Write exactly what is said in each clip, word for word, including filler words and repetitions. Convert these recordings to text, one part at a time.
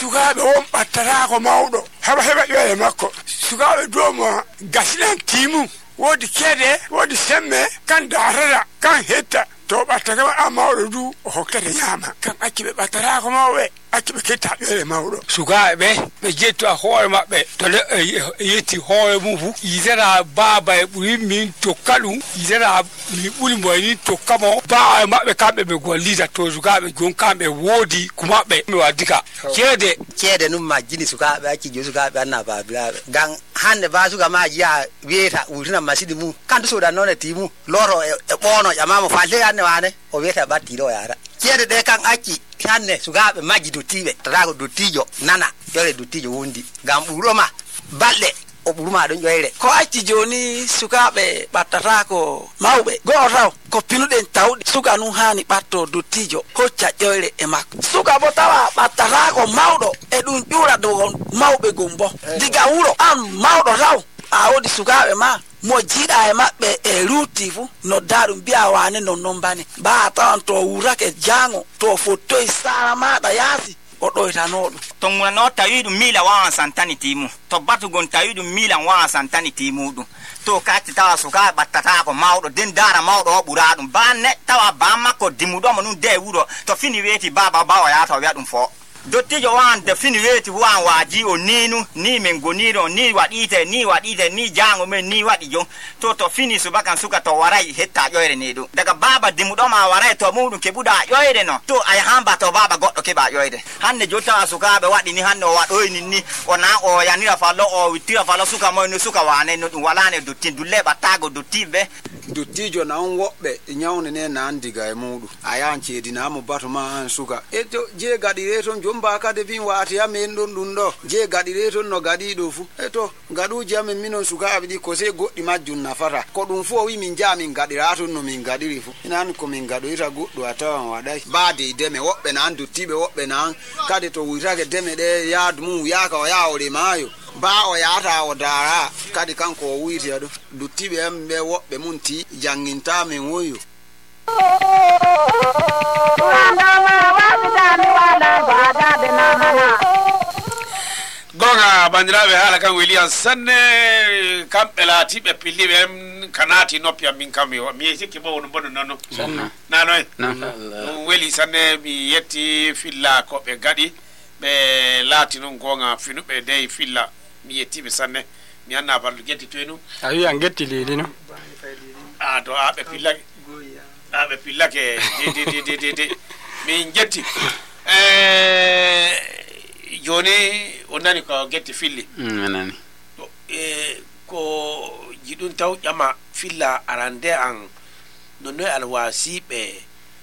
sugaɓe won ɓattatako mawɗo heɓa heɓa ƴoye makko sugaɓe domo gasinan timu wodi keede wodi semme kan darata kan hetta to ɓattake waɗa mawɗo du o hokkete ñaama kan acci ɓe ɓattatako mawɓe acci ɓe ketta ƴoye mawɗo sugaɓe ɓe ɓe jettoa hoore maɓɓe to neɗɗo yetti hoore mum fu yitata baaba e ɓuri min tokka ɗum yitata min ɓuri moyni tokkamo baaba maɓɓe kamɓe ɓe gollita to sugaɓe jon kamɓe woodi ko maɓɓe mi waddi ka ceede ceede num majjini sukaɓe acci jo sukaɓe anna babiraɓe ngam hande ba suka ma jiya wiyeta wurtina masidi mum kanto soda noon e timu loro e ɓoono ƴamamo falte hande wane o wiyeta ɓattiɗo o yara ceede ɗe kan acci hande sukaɓe majji dottiɓe tatako dottijo nana ƴore dottijo wondi ngam ɓuuroma balɗe o ɓurma ɗon ƴoyre ko acci joni sukaɓe ɓattatako mawɓe go'o taw ko pinuɗen tawɗe suka nun hani ɓatto dottijo hocca ƴoyre e makko suka bo tawa ɓattatako mawɗo e ɗum ƴura dow mawɓe gon bo diga wuro an mawɗo taw a wodi sukaɓe ma mo jiiɗa e maɓɓe e rutti fu nodda ɗum mbiya wane non non bane mba tawan to wurake jango to fottoye sara maɗa yaasi o ɗoytano ɗum to ŋunano tawi ɗum miila wawan santani timu to batugon tawi ɗum miilan wawan santani timuɗum to kacci tawa sukaɓe ɓattatako mawɗo den dara mawɗo o ɓura ɗum ba ne tawa ba makko dimmuɗomo ɗum de wuro to fini weeti baba ba o yata o wiya ɗum fo dottijo wan de fini weeti wan waaji o ninu ni min goniro ni waɗite ni waɗite ni jango men ni waɗi jon to to fini subakan suka to waray hetta ƴoyre ni ɗum daga baba dimmuɗoma waray to muɗum keɓuɗa ƴoyre no to a yahamba to baba goɗɗo keɓa ƴoyre hande jottawa sukaɓe waɗi ni hande o waɗoyni ni o na o yanira fallo o wittira fallo suka moy no suka wane no ɗum walane dotti dulle ɓattago dottiɓe dottijo nan woɓɓe ñawnene nan diga e muɗum a yahan ceedinamo batuma an suka e to je gaɗire toon jom mba kade fin watiya men ɗon ɗum ɗo je gaɗire toon no gaɗiɗo fuu e to gaɗuji amen minon sukaɓe ɗi ko sey goɗɗi majjum nafata ko ɗum fuu o wi min jaa min gaɗira toon no min gaɗiri fuu inani komin gaɗoyta goɗɗo a tawan waɗay baade e deme woɓɓe nan dottiɓe woɓɓe nan kade to wuytake deme ɗe yaadu mum wiyaka o yaha o remayo ba o yata o dara kadi kanko o wuytiya ɗum dottiɓe am ɓe woɓɓe mum ti janginta min woyo gonga bandiraɓe haala kan weliyan sanne kamɓe laatiɓe pilliɓe en kanati noppi am min kam mi sikki bo wono bono noon nanoy ɗum weli sanne mi yetti filla koɓe gaɗi ɓe laati noon gonga finuɓe dey filla mi yettiɓe sanne mi anna balɗo getti toyno a wi an getti leydi no a to aɓe pillake aɓe pillake de de de de min jetti joni o nani ko getti filli nani e ko jiɗum taw ƴama filla arande an nonnoy alwasiɓe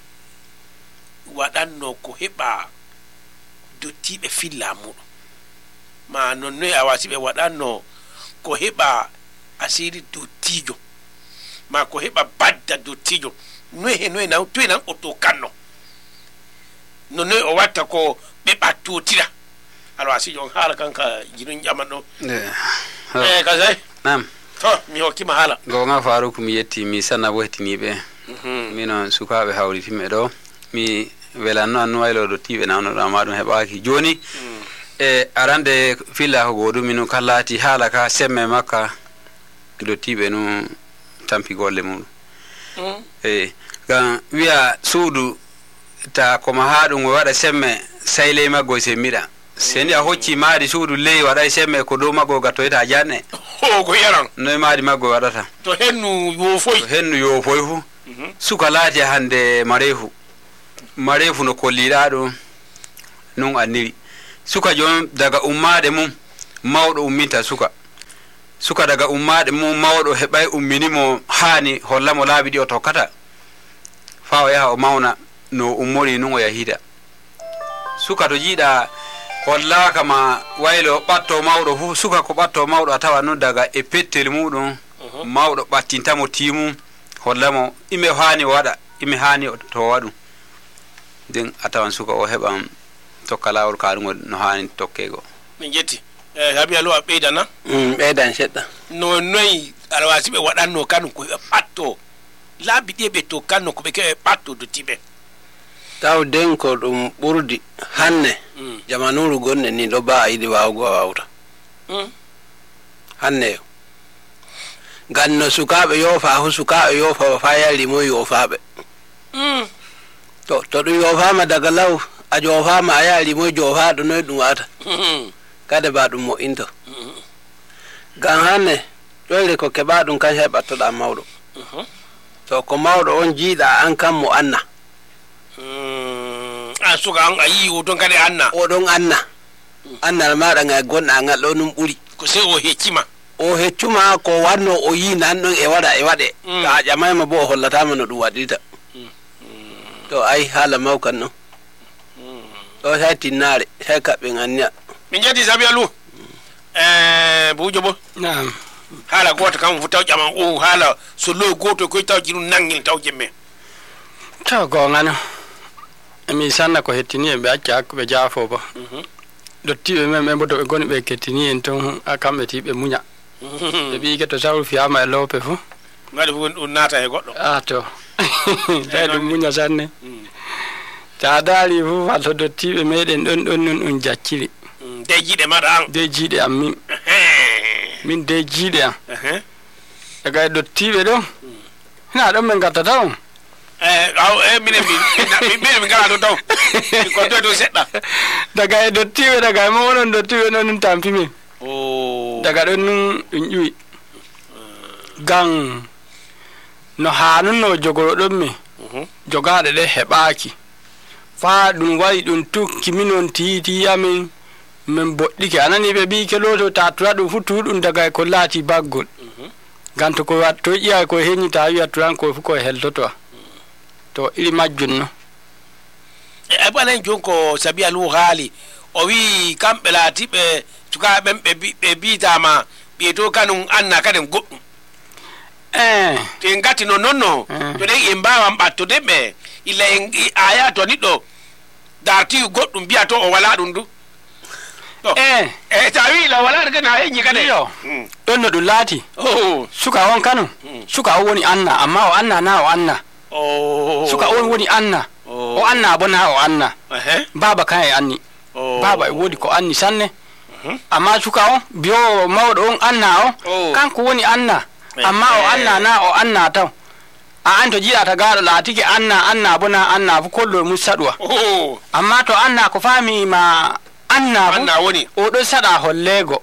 waɗanno ko heɓa dottiɓe filla muɗum ma nonnoy alwasiɓe waɗanno ko heɓa asiri dottijo ma ko heɓa badda dottijo noy he noy nan toy nan o to kanno nonnoy o watta ko ɓe ɓattotira alwasijo on haala kanka jiɗum ƴaman ɗo e kasay nam to mi hokkima haala gonga Farouk mi yetti mi sanna bo hettiniɓe minon sukaɓe hawritimme ɗo mi welanno annu waylo dottiɓe nawnoɗa ma ɗum heɓaki joni e arande filla ko goɗum mino kallati haala ka semme makka dottiɓe no tampi golle muɗum e gam wiya suudu ta koma ha ɗum o waɗa semme sayle maggo semmiɗa sendi a hocci maadi suudu ley waɗay semme ko dow maggo gattoyta janne o ko yaran noy maadi maggo waɗata to hennu yofoy to hennu yofoy fu suka laati hande marefu marefu no kolliɗa ɗo non anniri suka jon daga ummade mum mawɗo umminta suka suka daga ummade mum mawɗo heɓay umminimo hani hollamo laabi ɗi o tokkata fa o yaha o mawna no ummori nun o yahida suka to jiiɗa hollaka ma waylo ɓatto mawɗo fu suka ko ɓatto mawɗo a tawa nun daga e pettel muɗum mawɗo ɓattintamo timum hollamo ime hani o waɗa ime hani to waɗum nden a tawan suka o heɓan tokka lawol kaɗugo no hani tokkego min jetti e habi alo a ɓeydana ɓeydan seɗɗa no noyi alwasiɓe waɗanno kanu ko ɓe ɓatto laabi ɗi ɓe to kanno ko ɓe keɓe ɓatto dottiɓe taw den ko ɗum ɓurdi hanne jamanuru gonne ni ɗo ba a yiɗi wawgo a wawta hanne ngam no sukaɓe yofa fu sukaɓe yofa fa yarimo yofaɓe to to ɗum yofama daga law a jofama a yarimo jofaɗo noy ɗum wata kade ba ɗum mo'into ngam hanne ƴoyre ko keɓa ɗum kan hay ɓattoɗa mawɗo to ko mawɗo on jiiɗa an kam mo anna a suka an a yi oɗon kadi anna oɗon anna annal maɗa ngal gonɗa ngal ɗo num ɓuuri ko sey o heccima o heccuma ko wanno o yi nan ɗon e waɗa e waɗe to a ƴamayma bo o hollatama no ɗum waɗirta to ay haala mawkan noon ɗo hay tinnare hay kaɓɓe anniya min jetti sabi alu e buujo bo nam haala goto kam fu taw ƴaman o haala so loy goto koye taw jiɗum nanguil taw jemme to gongano emi sanna ko hettini en ɓe acca hakkuɓe jaafo ba dottiɓe men ɓe mbo to ɓe goni ɓe kettini en ton a kamɓe ti ɓe muña ɓe ɓiike to sawru fiyama e loope fo waɗi fof ɗum naata e goɗɗo a to tawi ɗum muña sanne sa daari fof alto dottiɓe meɗen ɗon ɗon non ɗum jacciri de jiiɗe maɗa an de jiiɗe am min min de jiiɗe am daga e dottiɓe ɗon hina ɗon min gattata on e minen minen mi gara ɗo taw ko doy to seɗɗa daga e dottiɓe daga e mo onon dottiɓe ɗon ɗum tampi min daga ɗon nun ɗum ƴuwi gan no hanunno jogoro ɗon mi jogaɗe ɗe heɓaki faa ɗum wayi ɗum tukki minon titi amin min boɗɗike anani ɓe ɓi keloto ta tura ɗum fu tuɗum daga ko laati baggol gan to ko to ƴiya ko heñita wiya turan ko fu koye heltotoa to iri majjun no e ɓanen jon ko sabi alu haali o wi kamɓe laatiɓe sukaɓe ɓen ɓe bitama ɓiyeto kanum anna kadi goɗɗum eh to en gatti no noon no to ɗen en mbawan ɓattude ɓe illa en aya to niɗɗo darti goɗɗum mbiya to o wala ɗum du eh e ta wi la wala kadi ha heñi kadi yo ɗon no ɗum laati suka on kanu suka o woni anna amma o anna na o anna suka on woni anna o anna bo na o anna baba kan e anni baba e wodi ko anni sanne amma suka o biyo mawɗo on anna o kanko woni anna amma o anna na o anna taw a an to jiɗata gaɗo laatike anna anna bo na anna fu kollol mum saɗuwa amma to anna ko famima anna fu o ɗon saɗa hollego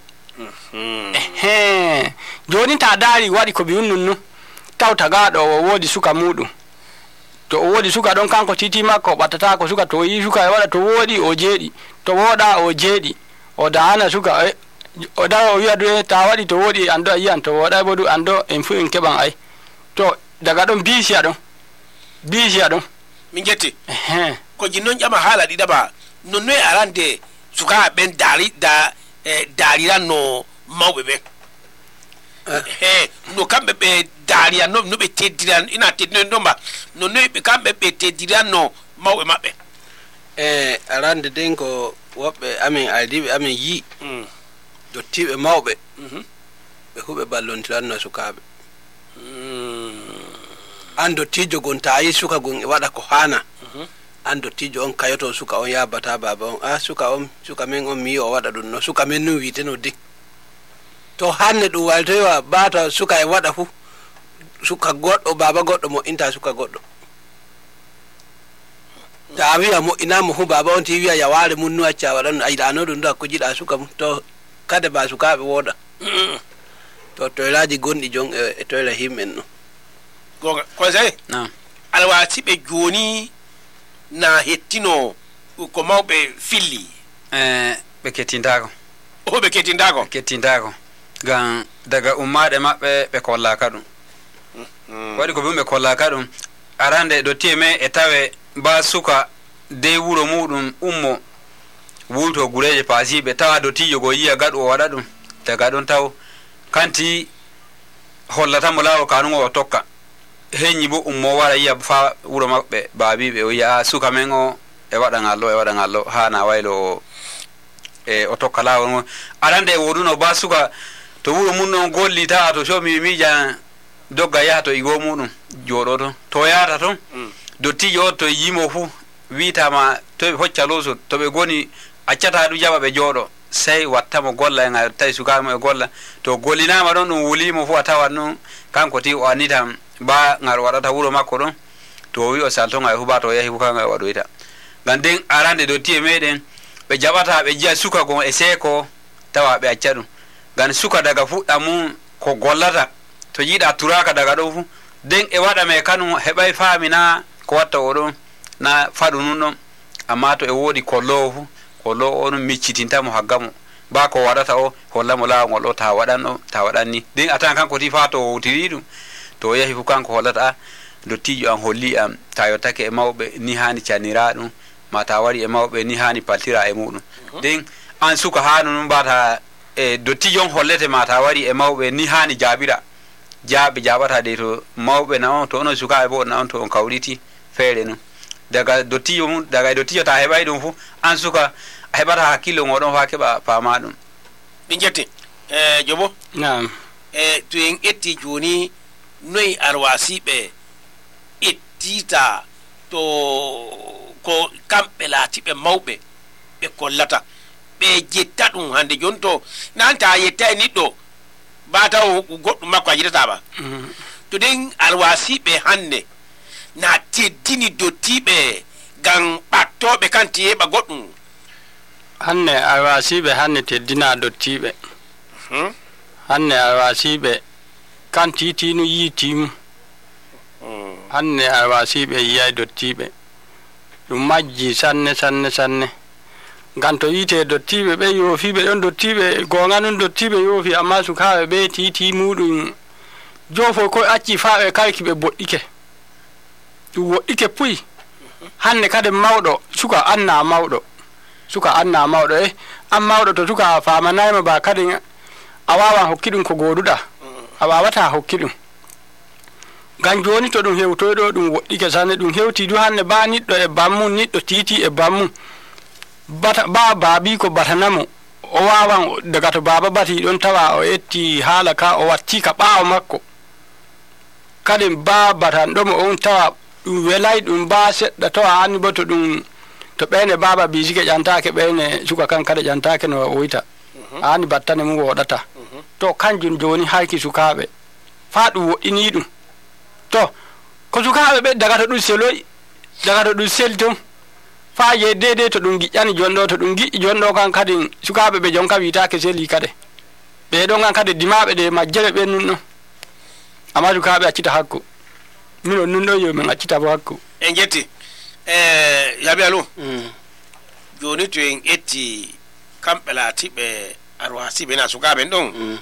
ehe joni ta daari waɗi ko ɓiyun nun nu taw tagaɗo o woodi suka muɗum to o woodi suka ɗon kanko titi makko o ɓattata ko suka to yi suka e waɗa to wooɗi o jeeɗi to wooɗa o jeeɗi o dahana suka o da o wiya du ta waɗi to wooɗi ando a yiyan to woɗay bo du ando en fu en keɓan ay to daga ɗon biisiya ɗon biisiya ɗon min jetti ko jinnon ƴama haala ɗiɗaɓa no noye arande suka ɓen daari da daariran no mawɓe ɓen he no kamɓe ɓe daariyan no no ɓe teddiran ina teddinoen ɗo mba no noyi ɓe kamɓe ɓe teddiran no mawɓe maɓɓe e arande den ko woɓɓe amin ardiɓe amin yi dottiɓe mawɓe ɓe huɓe ballontiranno sukaɓe an dottijo gon ta yi suka gon e waɗa ko hana an dottijo on kayoto suka on yabata baba on a suka on suka men on mi o waɗa ɗum no suka men num witeno de to hanne ɗum waltoyowa bata suka e waɗa fu suka goɗɗo baba goɗɗo moƴƴinta suka goɗɗo ta a wiya moƴƴinamo fu baba on ti wiya yaware mum nu acca waɗan a yiɗano ɗum ɗo hakko jiɗa suka mum to kade ba sukaɓe wooɗa to toylaji gonɗi jon e toyla himɓen no gonga ko sey alwati ɓe joni na hettino ko mawɓe filli eh ɓe kettindako o ɓe kettindako kettindako gam daga ummaɗe maɓɓe ɓe kollaka ɗum waɗi ko ɓe ɓe kollaka ɗum arande dottiye men e tawe mba suka de wuro muɗum ummo wulto gureje paasiɓe tawa dottijo go yiya gaɗu o waɗa ɗum daga ɗon taw kanti hollatamo lawol kanum o tokka heññi bo ummo wara yiya fa wuro maɓɓe baabiɓe o yiya suka men o e waɗa ngallo e waɗa ngallo hana waylo o e o tokka lawol ngo arande e woduno ba suka to wuro mum non golli tawa to somi miija dogga yaha to igo muɗum jooɗo ton to yahata ton dottijo o to yimo fuu witama to ɓe hocca loso to ɓe goni accata du jaba be jodo sey wattamo golla en tay sukamo e golla to gollinama don dum wulimo fu atawa non kanko ti o anitam ba ngar wadata wuro makko don to wi o salto ngai hu ba to yahi buka ngai wadoita ganden arande do tie meden be jabata be jiya suka go e seko tawa be accadu gan suka daga fudda mum ko gollata to yida turaka daga do fu den e wada me kanu hebay famina ko watta o na fadu nun amma to e wodi kollo fu kollo on miccitinta mo haggamo ba ko wadata o hollamo laawol o ta wadanno ta wadanni den atan kanko ti fato tiridu to yahi fu kanko hollata dottijo an holli am tayo take e mawbe ni hani caniraadum mata wari e mawbe ni hani paltira e mudum den an suka hanu num bata e dottijo hollete mata wari e mawbe ni hani jabira jaabi jabata de to mawbe na on to on suka e bo na on to on kawriti feere no daga dottijo mum daga dottijo ta hebay dum fu an suka hebata hakilo ngodon fa keba fama dum min jette e jobo naam e to en etti joni noy arwasibe ettita to ko kambe lati be mawbe be kollata be jetta dum hande jonto nanta yetta ni do bata goddum makko ajita ba to den alwasibe hande na teddini dottibe gan battobe kanti ba goddum hanne alwasibe hanne teddina dottibe hmm hanne alwasibe kanti tinu yitim hanne alwasibe yai dottibe dum majji sanne sanne sanne ganto yite dottibe be yofibe don dottibe gonga non dottibe yofi amma sukabe be titi mudum jofo ko acci faabe kalki be boddike du wodike puyi hanne kade mawdo suka anna mawdo suka anna mawdo e am mawdo to suka faama nayma ba kade awawa hokkidum ko goduda awawata hokkidum gan joni to dum hewto do dum wodike sanne dum hewti du hanne ba niddo e bammu niddo titi e bammu bata ba babi ko batanamo o wawan daga to baba bati don tawa o etti halaka o watti ka baawo makko kade ba batan do mo on tawa dum welay dum ba sedda to ani boto dum to bene baba bijike jantake bene suka kan kada jantake no oita ani battane mu wodata to kanjun joni hayki sukabe faadu wodini dum to ko sukabe be daga to dum seloy daga to dum selton fa ye dede to dum gijani jondo to dum giji jondo kan kadin sukabe be jonka witaake seli kade be don kan kade dimabe de majjere be nunno amma sukabe accita hakku mino nunno yo men accita bo hakku en jetti eh yabi alu mm joni to en etti kampela tibe arwasi be na sukabe don mm.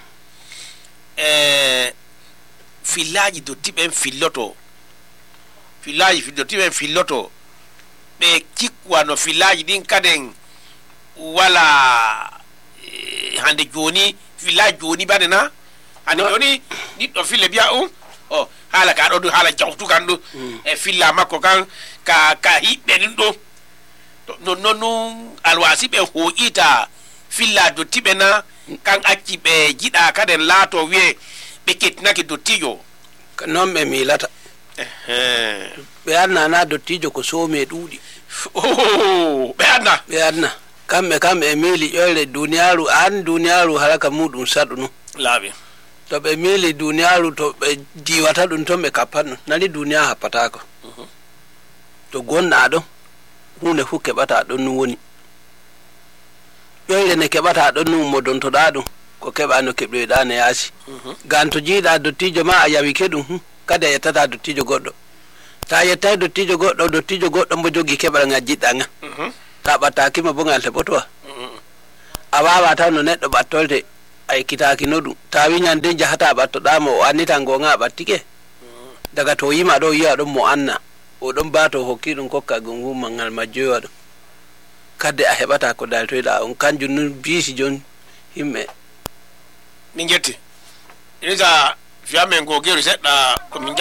eh filaji do tibe filoto filaji do tibe filoto be kikwa no filaji din kaden wala e, hande joni filaji joni badena hande joni niddo fille biya um o hala ka do hala jawtu kandu mm. e filla makko kan ka ka hibbe din do no no no alwasi be ho ita filla do tibena kan acci be jida kaden lato wie be ketnaki do tiyo non be milata eh be anna na do tijo ko so me dudi oh be anna be anna kambe kambe emili yole duniyaru an duniyaru haraka mudum sadunu labi to be mili duniyaru to be jiwata dun to me kapanu nali duniya hapatako uh -huh. to gonna do hune fu kebata don woni yoyle ne kebata don mo don to dadu ko keba no kebbe dane yasi uh -huh. ganto jida do tijo ma ayawi kedum kada yetata do tijo goddo ta yetta do tijo goddo do tijo goddo mbo jogi kebal ngajjida nga uh -huh. ta bataki ma bongal tebotwa uh -huh. awawa taw no neddo battolde ay kitaki nodu ta winyande jahata batto damo anita ngonga battike uh -huh. daga to yima do yiya do mo anna o don bato hokkidum kokka gongu mangal majjoyo do kadde a hebata ko daltoyda on kanjum nun biisi jon himme min jetti ina fiamen go geru sedda ko min